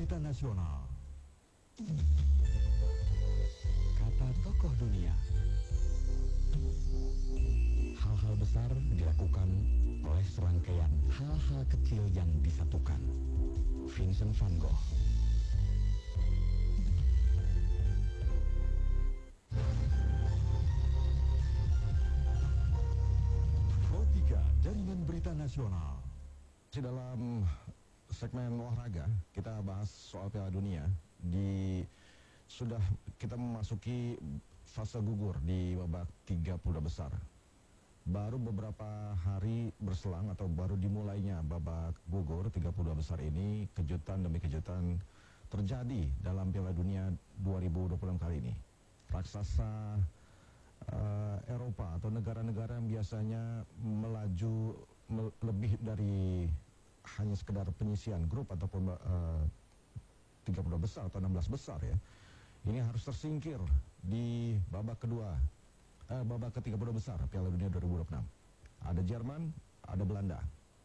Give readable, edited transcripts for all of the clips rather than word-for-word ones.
berita nasional. Kata tokoh dunia. Hal-hal besar dilakukan oleh serangkaian hal-hal kecil yang disatukan. Vincent van Gogh. Pro 3 Jaringan Berita Nasional. Dalam segmen olahraga kita bahas soal Piala Dunia. Sudah kita memasuki fase gugur di babak 32 besar. Baru beberapa hari berselang atau baru dimulainya babak gugur 32 besar ini, kejutan demi kejutan terjadi dalam Piala Dunia 2026 kali ini. Raksasa Eropa atau negara-negara yang biasanya melaju lebih dari hanya sekedar penyisian grup ataupun 32 besar atau 16 besar ya. Ini harus tersingkir di babak kedua, babak ke-32 besar Piala Dunia 2026. Ada Jerman, ada Belanda.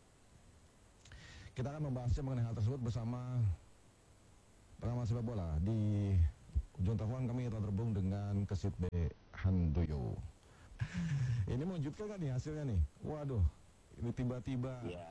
Kita akan membahasnya mengenai hal tersebut bersama pengamat sepak bola. Di ujung telepon kami telah terhubung dengan Kesit B Handoyo. Ini mengejutkan kan nih hasilnya nih. Waduh, ini tiba-tiba. Ya,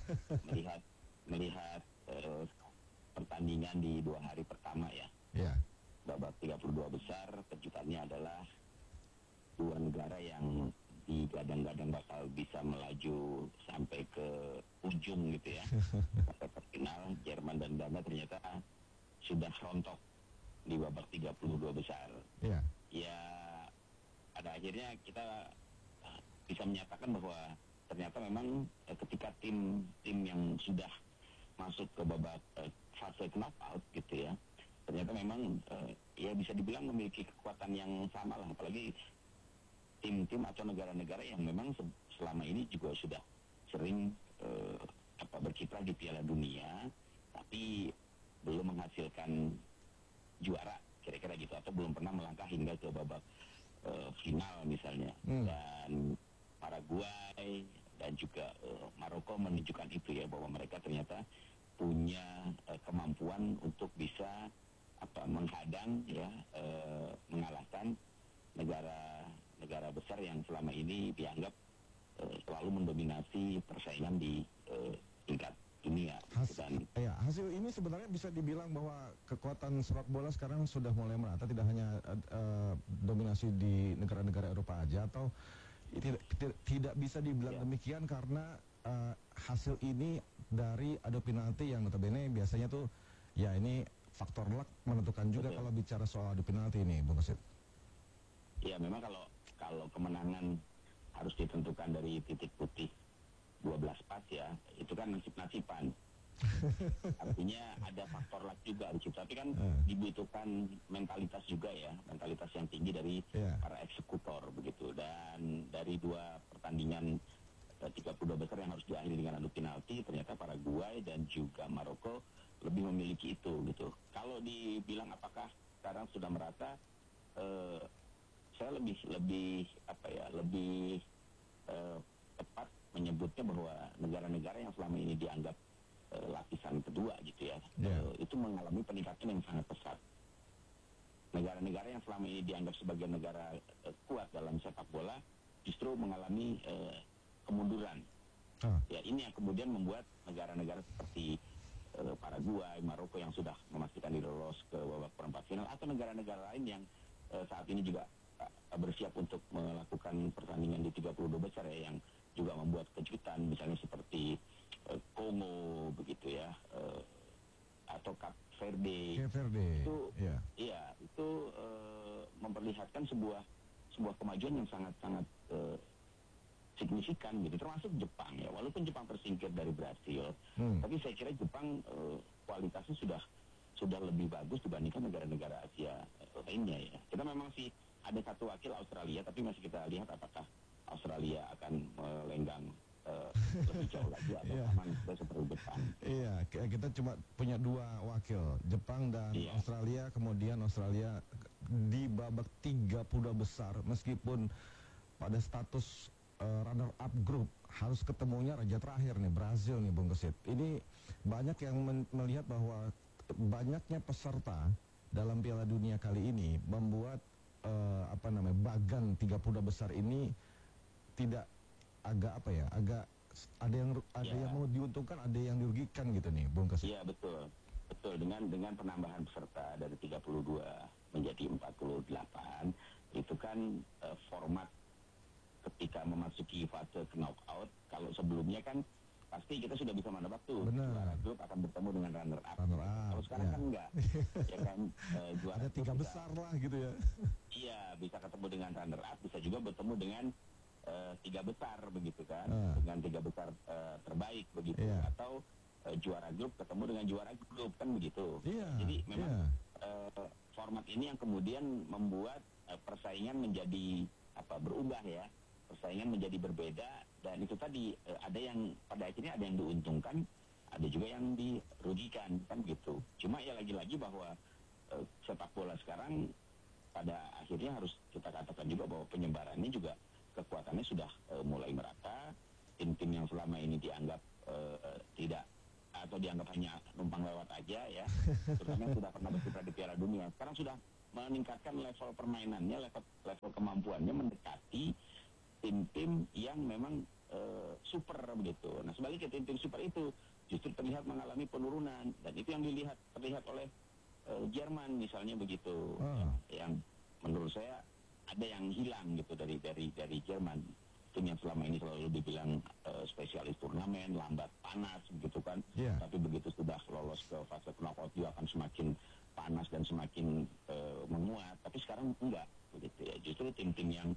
melihat pertandingan di 2 hari pertama ya. Ya. Babak 32 besar, kejutannya adalah 2 negara yang digadang-gadang bakal bisa melaju sampai ke ujung gitu ya. Sampai ke final, Jerman dan Belanda ternyata sudah rontok di babak 32 besar. Ya. Ya, pada akhirnya kita bisa menyatakan bahwa ternyata memang ketika tim yang sudah masuk ke babak fase knockout gitu ya, ternyata memang ya bisa dibilang memiliki kekuatan yang sama lah, apalagi tim-tim atau negara-negara yang memang selama ini juga sudah sering berkiprah di Piala Dunia tapi belum menghasilkan juara kira-kira gitu, atau belum pernah melangkah hingga ke babak final misalnya. Dan Paraguay dan juga Maroko menunjukkan itu ya, bahwa mereka ternyata punya kemampuan untuk bisa menghadang ya, mengalahkan negara besar yang selama ini dianggap selalu mendominasi persaingan di tingkat dunia. Hasil ini sebenarnya bisa dibilang bahwa kekuatan sepak bola sekarang sudah mulai merata, tidak hanya dominasi di negara-negara Eropa aja, atau tidak bisa dibilang demikian karena hasil ini dari adu penalti yang notabene biasanya tuh ya ini faktor luck menentukan juga. Betul. Kalau bicara soal adu penalti ini, Bung Kesit. Ya, memang kalau kemenangan harus ditentukan dari titik putih 12 pas ya, itu kan nasib-nasiban. Artinya ada faktor luck juga di situ, tapi kan dibutuhkan mentalitas juga ya, mentalitas yang tinggi dari para eksekutor begitu. Dan dari 2 pertandingan 32 besar yang harus diakhiri dengan adu penalti, ternyata Paraguay dan juga Maroko lebih memiliki itu gitu. Kalau dibilang apakah sekarang sudah merata, saya lebih tepat menyebutnya bahwa negara-negara yang selama ini dianggap lapisan kedua gitu ya, itu mengalami peningkatan yang sangat pesat. Negara-negara yang selama ini dianggap sebagai negara kuat dalam sepak bola justru mengalami kemunduran. Ya, ini yang kemudian membuat negara-negara seperti Paraguay, Maroko yang sudah memastikan diri lolos ke babak perempat final, atau negara-negara lain yang saat ini juga bersiap untuk melakukan pertandingan di 32 besar ya, yang juga membuat kejutan, misalnya seperti Kongo begitu ya, atau Cape Verde. Itu itu memperlihatkan sebuah kemajuan yang sangat signifikan gitu, termasuk Jepang ya, walaupun Jepang tersingkir dari Brasil, tapi saya kira Jepang kualitasnya sudah lebih bagus dibandingkan negara-negara Asia lainnya ya. Kita memang sih ada satu wakil Australia, tapi masih kita lihat apakah Australia akan melenggang lebih jauh lagi atau aman seperti Jepang. Iya, kita cuma punya 2 wakil, Jepang dan Australia. Kemudian Australia di babak 32 besar, meskipun pada status runner up grup harus ketemunya raja terakhir nih, Brazil nih, Bung Kesit. Ini banyak yang melihat bahwa banyaknya peserta dalam Piala Dunia kali ini membuat bagan 32 besar ini tidak agak ada yang mau diuntungkan, ada yang dirugikan gitu nih, Bung Kesit. Iya, betul. Betul, dengan penambahan peserta dari 32 menjadi 48, itu kan format ketika memasuki fase knockout. Kalau sebelumnya kan pasti kita sudah bisa menebak tuh, juara grup akan bertemu dengan runner up. Kalau sekarang kan enggak, ya kan, juara ada 3 besar lah gitu ya. Iya, bisa ketemu dengan runner up, bisa juga bertemu dengan 3 besar begitu kan, dengan 3 besar terbaik begitu, atau juara grup ketemu dengan juara grup kan begitu. Jadi memang format ini yang kemudian membuat persaingan menjadi berubah ya, persaingan menjadi berbeda, dan itu tadi ada yang pada akhirnya ada yang diuntungkan, ada juga yang dirugikan kan gitu. Cuma ya lagi-lagi bahwa sepak bola sekarang pada akhirnya harus kita katakan juga bahwa penyebarannya juga kekuatannya sudah mulai merata. Tim-tim yang selama ini dianggap tidak atau dianggap hanya numpang lewat aja ya, terutama yang sudah pernah berkiprah di Piala Dunia, sekarang sudah meningkatkan level permainannya, level kemampuannya mendekati tim-tim yang memang super begitu. Nah, sebaliknya tim-tim super itu justru terlihat mengalami penurunan, dan itu yang terlihat oleh Jerman misalnya begitu, yang menurut saya ada yang hilang gitu dari Jerman, tim yang selama ini selalu dibilang spesialis turnamen, lambat panas begitu kan, tapi begitu sudah lolos ke fase knockout juga akan semakin panas dan semakin menguat. Tapi sekarang enggak begitu ya, justru tim-tim yang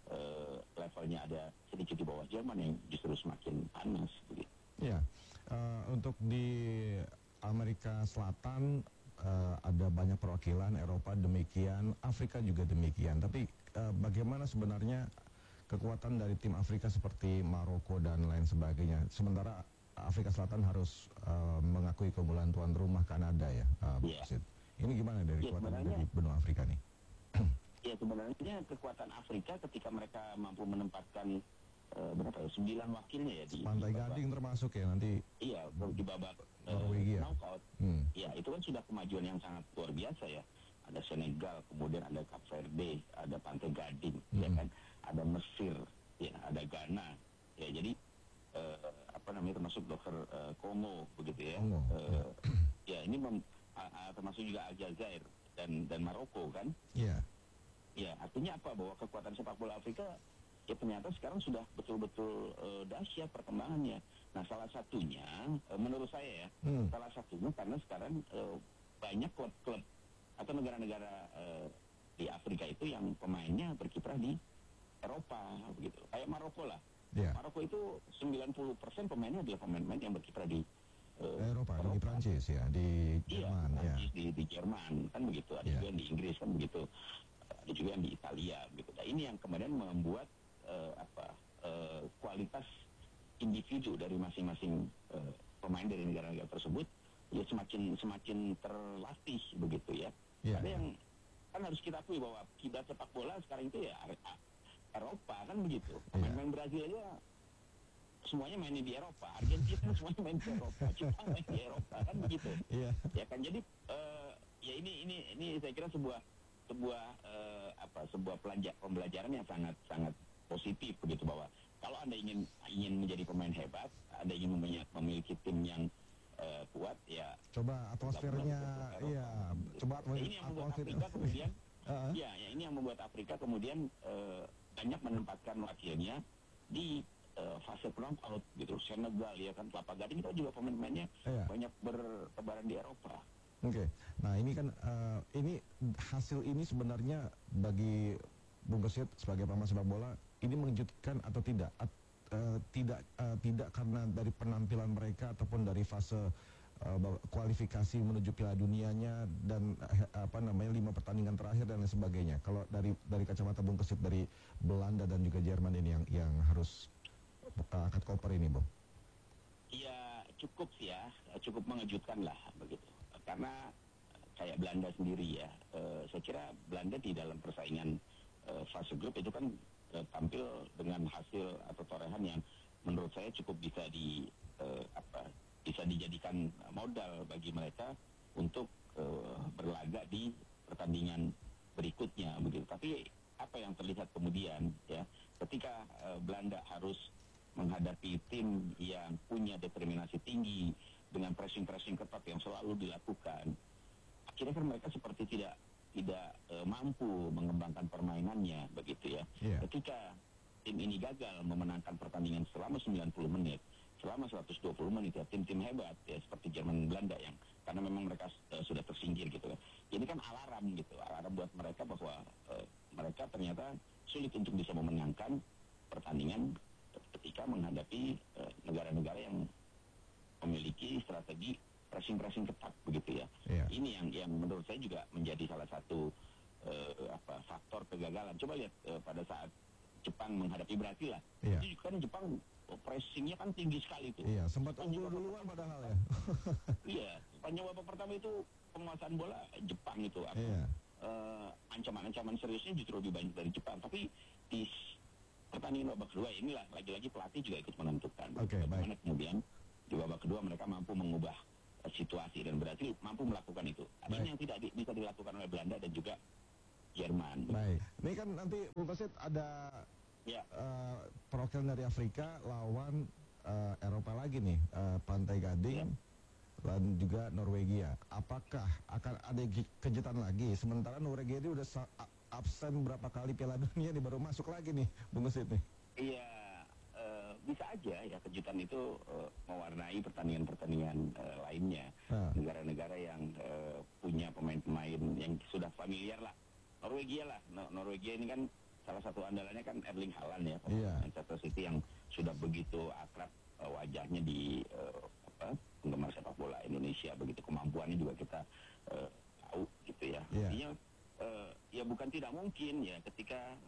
levelnya ada sedikit di bawah Jerman yang justru semakin panas begitu. Ya, untuk di Amerika Selatan ada banyak perwakilan, Eropa demikian, Afrika juga demikian. Tapi bagaimana sebenarnya kekuatan dari tim Afrika seperti Maroko dan lain sebagainya? Sementara Afrika Selatan harus mengakui keunggulan tuan rumah Kanada ya, Ini gimana dari kekuatan dari benua Afrika nih? Ya, sebenarnya kekuatan Afrika ketika mereka mampu menempatkan 9 wakilnya ya di Pantai Gading termasuk ya nanti. Iya, di babak knockout. Ya, itu kan sudah kemajuan yang sangat luar biasa ya. Ada Senegal, kemudian ada Cape Verde, ada Pantai Gading, ya kan, ada Mesir, ya, ada Ghana. Ya, jadi termasuk Dokter Kongo begitu ya. Ya, ini termasuk juga Aljazair dan Maroko kan. Iya. Ya, artinya apa? Bahwa kekuatan sepak bola Afrika ya ternyata sekarang sudah betul-betul dahsyat perkembangannya. Nah, salah satunya menurut saya ya, salah satunya karena sekarang banyak klub-klub atau negara-negara di Afrika itu yang pemainnya berkiprah di Eropa begitu. Kayak Maroko lah. Maroko itu 90% pemainnya adalah pemain-pemain yang berkiprah di Eropa, di Prancis ya, di Jerman ya. Di Jerman kan begitu, ada juga yang di Inggris kan begitu. Ada juga yang di Italia gitu. Nah, ini yang kemudian membuat kualitas individu dari masing-masing pemain dari negara-negara tersebut ya semakin terlatih begitu ya. Ada yang kan harus kita akui bahwa kiblat sepak bola sekarang itu ya Eropa kan begitu. Pemain Brazil aja semuanya main di Eropa, Argentina semuanya main di Eropa, Jepang main di Eropa kan begitu. Ya kan, jadi ya ini saya kira sebuah pembelajaran yang sangat positif begitu, bahwa kalau Anda ingin menjadi pemain hebat, Anda ingin memiliki tim yang kuat, ya coba atmosfernya, coba ini yang membuat Afrika kemudian ini yang membuat Afrika kemudian banyak menempatkan wakilnya di fase knockout gitu. Senegal ya kan, Kelapa Gading itu juga pemain-pemainnya banyak bertebaran di Eropa. Nah ini kan ini hasil ini sebenarnya bagi Bung Kesit sebagai pengamat sepak bola ini mengejutkan atau tidak? Tidak karena dari penampilan mereka ataupun dari fase kualifikasi menuju Piala Dunianya dan 5 pertandingan terakhir dan lain sebagainya. Kalau dari kacamata Bung Kesit dari Belanda dan juga Jerman ini yang harus angkat koper ini, Bung. Iya, cukup mengejutkan lah begitu. Karena kayak Belanda sendiri ya, saya kira Belanda di dalam persaingan fase grup itu kan tampil dengan hasil atau torehan yang menurut saya cukup bisa dijadikan modal bagi mereka untuk berlaga di pertandingan berikutnya begitu. Tapi apa yang terlihat kemudian ya, ketika Belanda harus menghadapi tim yang punya determinasi tinggi dengan pressing ketat yang selalu dilakukan, akhirnya kan mereka seperti tidak mampu mengembangkan permainannya begitu ya. Yeah. Ketika tim ini gagal memenangkan pertandingan selama 90 menit, selama 120 menit ya, tim-tim hebat ya seperti Jerman, Belanda yang karena memang mereka sudah tersingkir gitu kan. Ini kan alarm gitu, alarm buat mereka bahwa mereka ternyata sulit untuk bisa memenangkan pertandingan ketika menghadapi negara-negara yang memiliki strategi pressing ketat begitu ya. Yeah. Ini yang menurut saya juga menjadi salah satu faktor kegagalan. Coba lihat pada saat Jepang menghadapi Brasil lah. Yeah. Itu kan Jepang pressingnya kan tinggi sekali tuh. Iya, sempat unggul duluan padahal ya. Iya, sepanjang babak pertama itu penguasaan bola Jepang itu. Iya. Ancaman-ancaman seriusnya justru lebih banyak dari Jepang. Tapi di pertandingan babak kedua inilah lagi-lagi pelatih juga ikut menentukan. Oke, bagaimana baik. kemudian di babak kedua mereka mampu mengubah situasi dan berarti mampu melakukan itu. Ada Baik. yang tidak bisa dilakukan oleh Belanda dan juga Jerman. Baik. Ini kan nanti Bung Kosit ada Ya, perwakilan dari Afrika lawan Eropa lagi nih, Pantai Gading dan juga Norwegia. Apakah akan ada kejutan lagi? Sementara Norwegia ini udah absen berapa kali Piala Dunia nih, baru masuk lagi nih, Bung Kosit nih. iya, bisa aja ya kejutan itu mewarnai pertandingan-pertandingan lainnya. Negara-negara yang punya pemain-pemain yang sudah familiar lah. Norwegia lah, Norwegia ini kan salah satu andalannya kan Erling Haaland ya, Manchester City yang sudah begitu akrab wajahnya di penggemar sepak bola Indonesia, begitu kemampuannya juga kita tahu gitu ya. Artinya ya bukan tidak mungkin ya ketika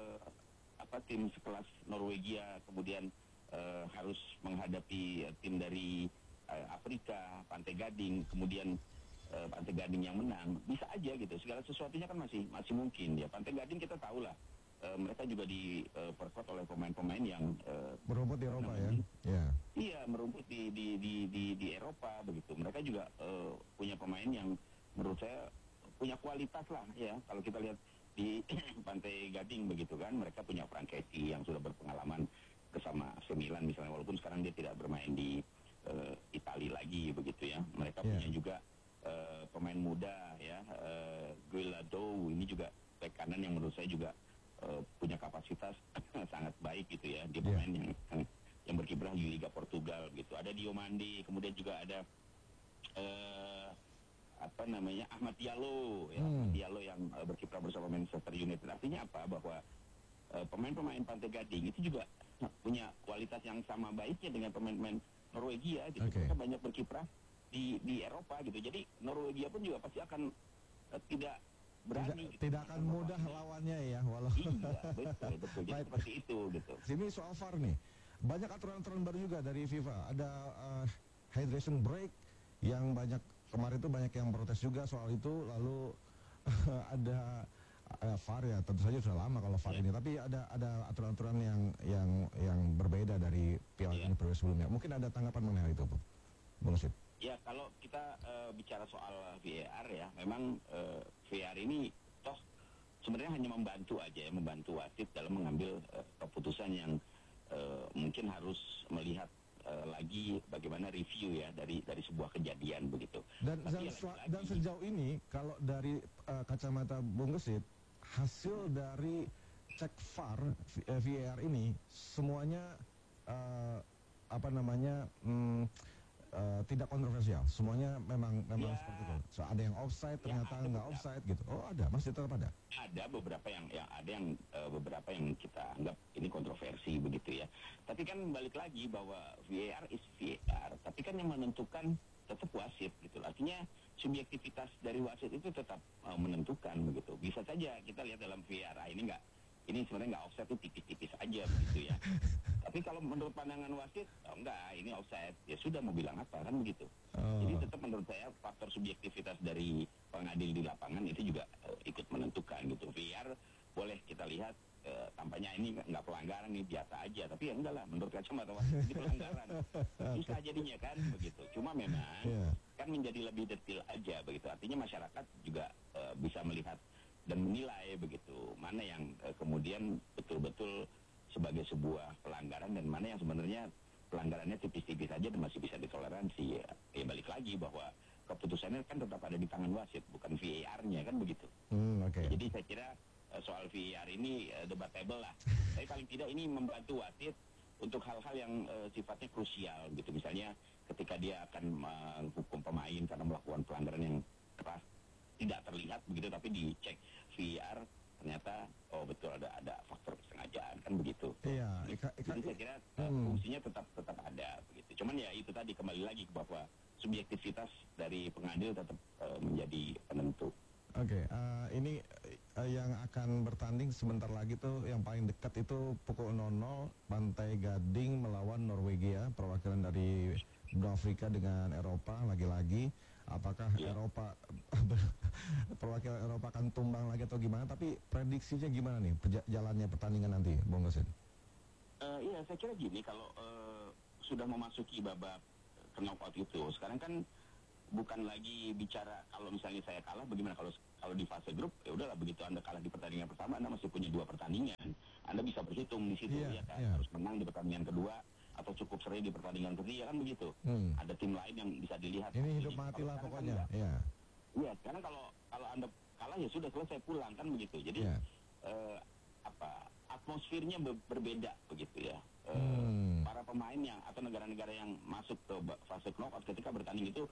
tim sekelas Norwegia kemudian harus menghadapi tim dari Afrika, Pantai Gading, kemudian Pantai Gading yang menang, bisa aja gitu. Segala sesuatunya kan masih mungkin ya. Pantai Gading kita tahu lah, mereka juga diperkuat oleh pemain-pemain yang merumput di Eropa ya. Yeah. Iya, merumput di Eropa begitu. Mereka juga punya pemain yang menurut saya punya kualitas lah ya. Kalau kita lihat di Pantai Gading begitu kan, mereka punya Frank Kessie yang sudah berpengalaman bersama AC Milan misalnya, walaupun sekarang dia tidak bermain di Italia lagi begitu ya. Mereka punya juga pemain muda ya, Guilado ini juga bek kanan yang menurut saya juga punya kapasitas sangat baik gitu ya. Dia pemain yang berkiprah di Liga Portugal gitu. Ada Diomande, kemudian juga ada Ahmad Diallo ya. Ahmad Diallo yang berkiprah bersama Manchester United. Artinya apa? Bahwa pemain-pemain Pantai Gading itu juga punya kualitas yang sama baiknya dengan pemain-pemain Norwegia gitu. Mereka banyak berkiprah di Eropa gitu. Jadi Norwegia pun juga pasti akan tidak berani. Tidak akan mudah lawannya ya, walau. Iya, betul. Jadi seperti itu gitu. Sini soal VAR nih. Banyak aturan-aturan baru juga dari FIFA. Ada hydration break yang banyak kemarin itu banyak yang protes juga soal itu. Lalu ada VAR ya, tentu saja sudah lama kalau VAR ini. Tapi ada aturan-aturan yang berbeda dari Piala Dunia periode sebelumnya. Mungkin ada tanggapan mengenai itu, Bung Sid? Ya, kalau kita bicara soal VAR ya, memang VAR ini toh sebenarnya hanya membantu aja ya, membantu wasit dalam mengambil keputusan yang mungkin harus melihat lagi bagaimana review ya dari sebuah kejadian begitu. Dan sejauh ini kalau dari kacamata Bung Gesit, hasil dari cek VAR ini semuanya tidak kontroversial, semuanya memang ya, seperti itu. So, ada yang offside, ternyata nggak offside gitu. Oh ada, masih tetap ada. Ada beberapa beberapa yang kita anggap ini kontroversi begitu ya. Tapi kan balik lagi bahwa VAR is VAR, tapi kan yang menentukan tetap wasit gitu. Artinya subjektivitas dari wasit itu tetap menentukan begitu. Bisa saja kita lihat dalam VAR ini sebenarnya nggak offside, itu tipis-tipis aja begitu ya. Tapi kalau menurut pandangan wasit, enggak, ini offside. Ya sudah, mau bilang apa kan begitu. Jadi tetap menurut saya faktor subjektivitas dari pengadil di lapangan itu juga ikut menentukan gitu. VAR boleh kita lihat tampaknya ini nggak pelanggaran, nih biasa aja. Tapi ya enggak lah, menurut kacamata wasit ini pelanggaran. Susah jadinya kan begitu. Cuma memang kan akan menjadi lebih detail aja begitu. Artinya masyarakat juga bisa melihat dan menilai begitu mana yang kemudian betul-betul sebagai sebuah pelanggaran dan mana yang sebenarnya pelanggarannya tipis-tipis saja dan masih bisa ditoleransi. Ya balik lagi bahwa keputusannya kan tetap ada di tangan wasit, bukan VAR-nya kan begitu. Okay. Jadi saya kira soal VAR ini debatable lah. Tapi paling tidak ini membantu wasit untuk hal-hal yang sifatnya krusial gitu. Misalnya ketika dia akan menghukum pemain karena melakukan pelanggaran yang keras tidak terlihat begitu, tapi dicek VAR ternyata betul ada faktor kesengajaan kan begitu. Iya. Jadi saya kira fungsinya tetap ada begitu. Cuman ya itu tadi kembali lagi bahwa subjektivitas dari pengadil tetap menjadi penentu. Oke, ini yang akan bertanding sebentar lagi tuh yang paling dekat itu pukul 00 Pantai Gading melawan Norwegia, perwakilan dari benua Afrika dengan Eropa lagi-lagi. Apakah Eropa perwakilan Eropa akan tumbang lagi atau gimana? Tapi prediksinya gimana nih jalannya pertandingan nanti, Bung Gesit? Iya, saya kira gini, kalau sudah memasuki babak knockout itu, sekarang kan bukan lagi bicara kalau misalnya saya kalah bagaimana. Kalau di fase grup ya udahlah, begitu Anda kalah di pertandingan pertama Anda masih punya 2 pertandingan. Anda bisa berhitung di situ ya kan, harus menang di pertandingan kedua atau cukup seri di pertandingan ketiga kan begitu. Ada tim lain yang bisa dilihat. Ini hidup mati lah pokoknya. Iya, karena kalau Anda kalah ya sudah selesai, pulang kan begitu. Jadi atmosfernya berbeda begitu ya. Para pemain yang atau negara-negara yang masuk ke fase knockout ketika bertanding itu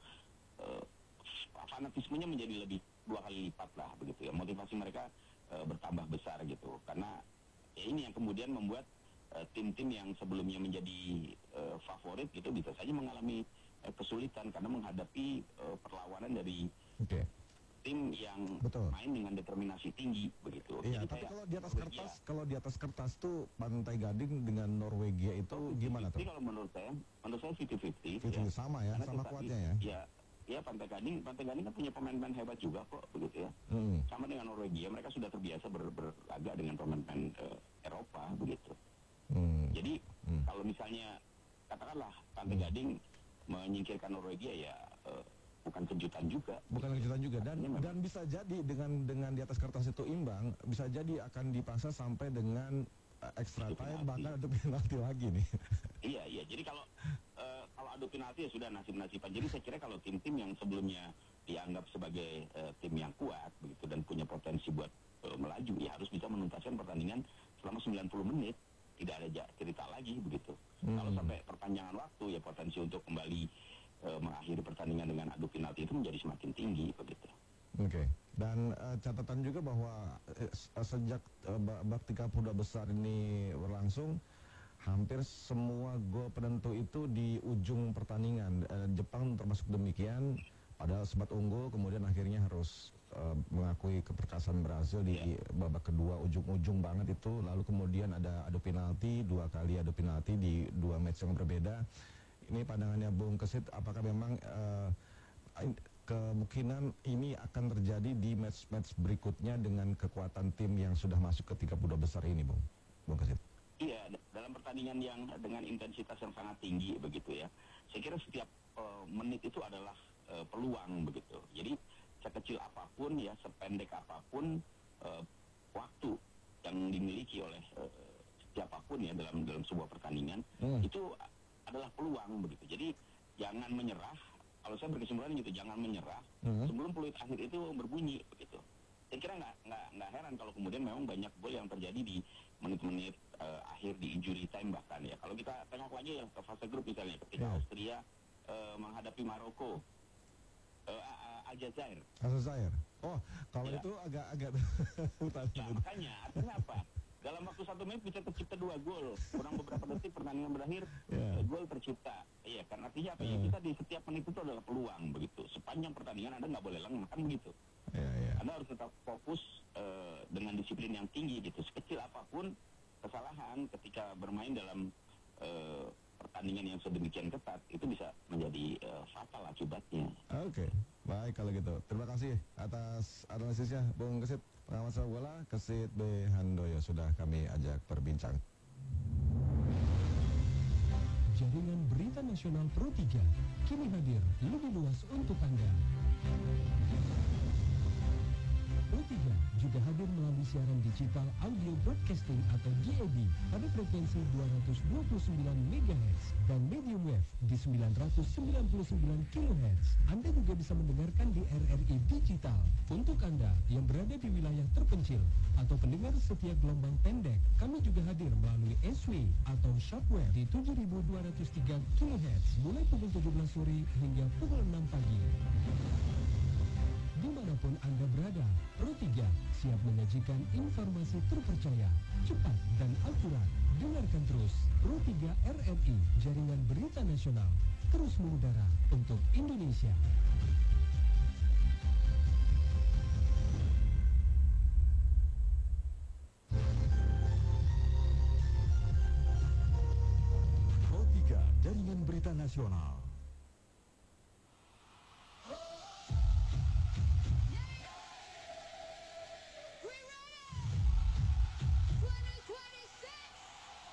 fanatismenya menjadi lebih 2 kali lipat lah begitu ya. Motivasi mereka bertambah besar gitu. Karena ya ini yang kemudian membuat tim-tim yang sebelumnya menjadi favorit gitu bisa saja mengalami kesulitan karena menghadapi perlawanan dari tim yang main dengan determinasi tinggi begitu. Iya, jadi tapi kalau di atas kertas tuh Pantai Gading dengan Norwegia itu gimana tuh? Kalau menurut saya 50-50. Sama ya, sama kuatnya ya. Ya Pantai Gading kan punya pemain-pemain hebat juga kok begitu ya. Sama dengan Norwegia, mereka sudah terbiasa berlaga dengan pemain-pemain Eropa begitu. Jadi kalau misalnya katakanlah Pantai Gading menyingkirkan Norwegia ya bukan kejutan juga. Dan bisa jadi dengan di atas kertas itu imbang, bisa jadi akan dipaksa sampai dengan extra time, bahkan ada penalti lagi nih. Iya. Jadi kalau adu penalti ya sudah nasib-nasiban. Jadi saya kira kalau tim-tim yang sebelumnya dianggap sebagai tim yang kuat begitu dan punya potensi buat melaju, ya harus bisa menuntaskan pertandingan selama 90 menit. Tidak ada cerita lagi begitu. Kalau sampai perpanjangan waktu ya potensi untuk kembali mengakhiri pertandingan dengan adu penalti itu menjadi semakin tinggi begitu. Oke. Dan catatan juga bahwa sejak babak 32 besar ini berlangsung, hampir semua gol penentu itu di ujung pertandingan. Jepang termasuk demikian, padahal sempat unggul, kemudian akhirnya harus mengakui keperkasaan Brasil di babak kedua, ujung-ujung banget itu. Lalu kemudian ada adu penalti, 2 kali adu penalti di 2 match yang berbeda. Ini pandangannya Bung Gesit, apakah memang kemungkinan ini akan terjadi di match-match berikutnya dengan kekuatan tim yang sudah masuk ke 32 besar ini, Bung Gesit? Iya, dalam pertandingan yang dengan intensitas yang sangat tinggi begitu ya. Saya kira setiap menit itu adalah peluang begitu. Jadi sekecil apapun ya, sependek apapun waktu yang dimiliki oleh siapapun ya dalam sebuah pertandingan itu adalah peluang begitu. Jadi jangan menyerah. Kalau saya berkesimpulan gitu, jangan menyerah sebelum peluit akhir itu berbunyi begitu. Saya kira nggak heran kalau kemudian memang banyak gol yang terjadi di menit-menit akhir, di injury time bahkan ya. Kalau kita tengok lagi ya ke fase grup misalnya ketika Austria menghadapi Maroko, Aljazair. Oh, kalau itu agak nah, makanya artinya apa? Dalam waktu 1 menit bisa tercipta 2 gol. Kurang beberapa detik pertandingan berakhir, gol tercipta. Iya, karena artinya apa ya? Kita di setiap menit itu adalah peluang begitu. Sepanjang pertandingan Anda nggak boleh lengah kan begitu. Anda harus tetap fokus dengan disiplin yang tinggi gitu. Sekecil apapun kesalahan ketika bermain dalam pertandingan yang sedemikian ketat itu bisa menjadi fatal akibatnya. Oke, baik kalau gitu. Terima kasih atas analisisnya, Bung Gesit. Pengamat sepak bola Gesit B. Handoyo sudah kami ajak berbincang. Jaringan Berita Nasional Pro 3 kini hadir lebih luas untuk Anda. siaran digital audio broadcasting atau DAB pada frekuensi 229 MHz dan medium wave di 999 kHz. Anda juga bisa mendengarkan di RRI Digital. Untuk Anda yang berada di wilayah terpencil atau pendengar setia gelombang pendek, kami juga hadir melalui S-Way atau shortwave di 7203 kHz mulai pukul 17 sore hingga pukul 6 pagi. Dimanapun Anda berada, Pro 3 siap menyajikan informasi terpercaya, cepat dan akurat. Dengarkan terus Pro 3 RRI, jaringan berita nasional, terus mengudara untuk Indonesia. Pro 3, jaringan berita nasional.